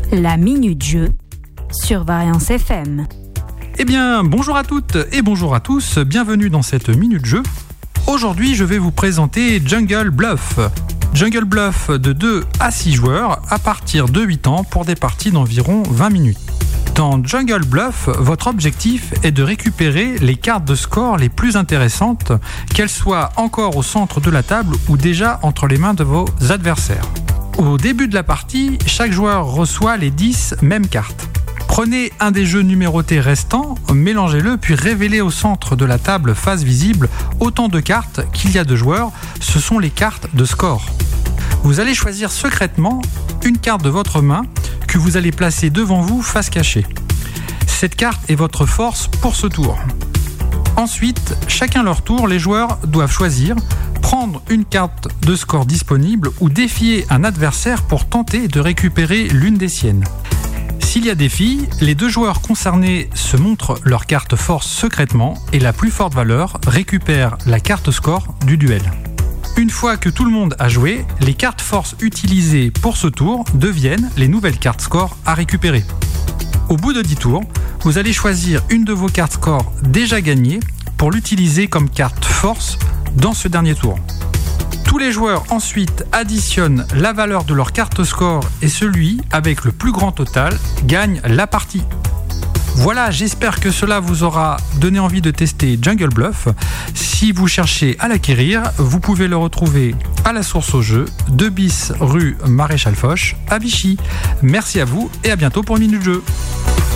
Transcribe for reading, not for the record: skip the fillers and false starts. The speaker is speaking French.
La Minute Jeu sur Variance FM. Eh bien, bonjour à toutes et bonjour à tous, bienvenue dans cette Minute Jeu. Aujourd'hui, je vais vous présenter Jungle Bluff. Jungle Bluff de 2 à 6 joueurs à partir de 8 ans pour des parties d'environ 20 minutes. Dans Jungle Bluff, votre objectif est de récupérer les cartes de score les plus intéressantes, qu'elles soient encore au centre de la table ou déjà entre les mains de vos adversaires. Au début de la partie, chaque joueur reçoit les 10 mêmes cartes. Prenez un des jeux numérotés restants, mélangez-le puis révélez au centre de la table face visible autant de cartes qu'il y a de joueurs, ce sont les cartes de score. Vous allez choisir secrètement une carte de votre main que vous allez placer devant vous face cachée. Cette carte est votre force pour ce tour. Ensuite, chacun leur tour, les joueurs doivent choisir, prendre une carte de score disponible ou défier un adversaire pour tenter de récupérer l'une des siennes. S'il y a défi, les deux joueurs concernés se montrent leur carte force secrètement et la plus forte valeur récupère la carte score du duel. Une fois que tout le monde a joué, les cartes force utilisées pour ce tour deviennent les nouvelles cartes score à récupérer. Au bout de 10 tours, vous allez choisir une de vos cartes score déjà gagnées pour l'utiliser comme carte force dans ce dernier tour. Tous les joueurs ensuite additionnent la valeur de leur carte score et celui avec le plus grand total gagne la partie. Voilà, j'espère que cela vous aura donné envie de tester Jungle Bluff. Si vous cherchez à l'acquérir, vous pouvez le retrouver à la source au jeu, 2 bis rue Maréchal Foch à Vichy. Merci à vous et à bientôt pour Minute Jeu.